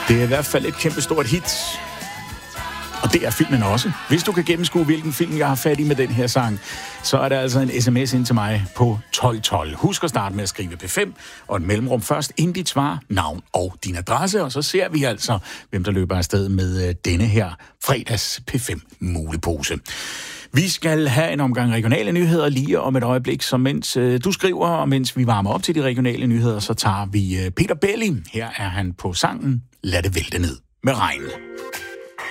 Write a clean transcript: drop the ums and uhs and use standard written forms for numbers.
Det er i hvert fald et kæmpestort hit. Og det er filmen også. Hvis du kan gennemskue, hvilken film jeg har fat i med den her sang, så er der altså en sms ind til mig på 1212. Husk at starte med at skrive P5 og et mellemrum først, inden dit svar, navn og din adresse. Og så ser vi altså, hvem der løber afsted med denne her fredags P5-mulepose. Vi skal have en omgang regionale nyheder lige om et øjeblik, så mens du skriver, og mens vi varmer op til de regionale nyheder, så tager vi Peter Belli. Her er han på sangen Lad det vælte ned med regn.